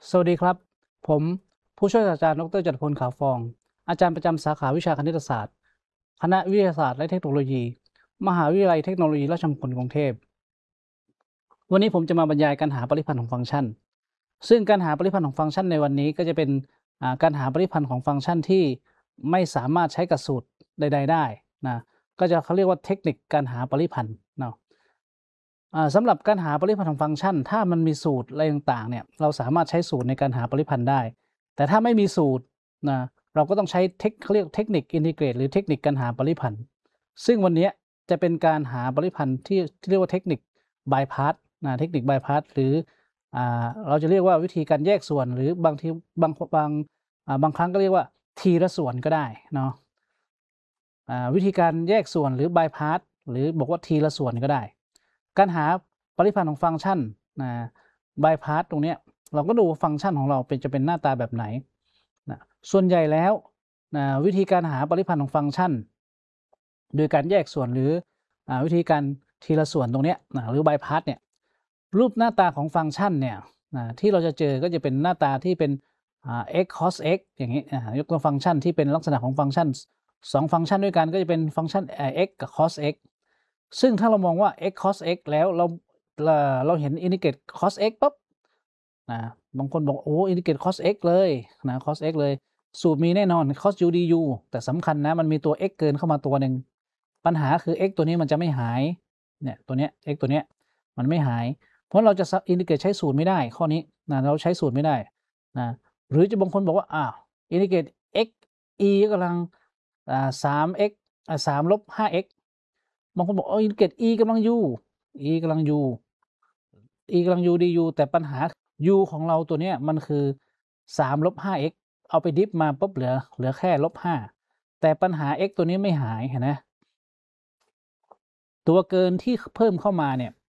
สวัสดีครับผมผู้ช่วยศาสตราจารย์ดรจตุพลขาวฟองอาจารย์ประจำสาขาวิชาคณิตศาสตร์คณะวิทยาศาสตร์และเทคโนโลยีมหาวิทยาลัยเทคโนโลยีราชมงคลกรุงเทพวันนี้ผมจะมาบรรยายการหาปริพันธ์ของฟังก์ชันซึ่งการหาปริพันธ์ของฟังก์ชันในวันนี้ก็จะเป็นการหาปริพันธ์ของฟังก์ชันที่ไม่สามารถใช้กับสูตรใดๆได้นะก็จะเขาเรียกว่าเทคนิคการหาปริพันธ์เนาะ สำหรับการหาปริพันธ์ของฟังก์ชันถ้ามันมีสูตรอะไรต่างๆเนี่ยเราสามารถใช้สูตรในการหาปริพันธ์ได้แต่ถ้าไม่มีสูตรนะเราก็ต้องใช้เขาเรียกเทคนิคอินทิเกรตหรือเทคนิคการหาปริพันธ์ซึ่งวันนี้จะเป็นการหาปริพันธ์ที่เรียกว่าเทคนิคบายพาสเทคนิคบายพาสหรือเราจะเรียกว่าวิธีการแยกส่วนหรือบางทีบางครั้งก็เรียกว่าทีละส่วนก็ได้เนาะวิธีการแยกส่วนหรือบายพาสหรือบอกว่าทีละส่วนก็ได้การหาปริพันธ์ของฟังก์ชันนะบายพาสตรงนี้เราก็ดูฟังก์ชันของเราจะเป็นหน้าตาแบบไหนนะส่วนใหญ่แล้ววิธีการหาปริพันธ์ของฟังก์ชันโดยการแยกส่วนหรือวิธีการทีละส่วนตรงนี้หรือบายพาสเนี่ยรูปหน้าตาของฟังก์ชันเนี่ยที่เราจะเจอก็จะเป็นหน้าตาที่เป็นx cos x อย่างนี้ยกตัวฟังก์ชันที่เป็นลักษณะของฟังก์ชัน2ฟังก์ชันด้วยกันก็จะเป็นฟังก์ชันx กับ cos x ซึ่งถ้าเรามองว่า x cos x แล้วเราเห็นอินทิเกรต cos x ปุ๊บนะบางคนบอกโอ้อินทิเกรต cos x เลยนะ cos x เลยสูตรมีแน่นอน cos u du แต่สำคัญนะมันมีตัว x เกินเข้ามาตัวหนึ่งปัญหาคือ x ตัวนี้มันจะไม่หายเนี่ยตัวเนี้ย x ตัวเนี้ยมันไม่หายเพราะเราจะอินทิเกรตใช้สูตรไม่ได้ข้อนี้นะเราใช้สูตรไม่ได้นะหรือจะบางคนบอกว่าอ้าวอินทิเกรต x e กำลัง3x 3 ลบ 5x บางคนบอกอินทิเกรต e กำลัง u e กำลัง u e กำลัง u du แต่ปัญหา u ของเราตัวเนี้ยมันคือ3ลบ 5x เอาไปดิฟมาปุ๊บเหลือแค่ลบ5แต่ปัญหา x ตัวนี้ไม่หายเห็นไหมตัวเกินที่เพิ่มเข้ามาเนี่ย